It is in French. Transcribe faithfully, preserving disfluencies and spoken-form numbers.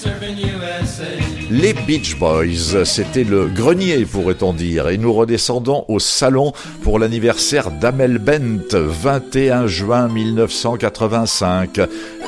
Les Beach Boys, c'était le grenier, pourrait-on dire, et nous redescendons au salon pour l'anniversaire d'Amel Bent, vingt et un juin mille neuf cent quatre-vingt-cinq.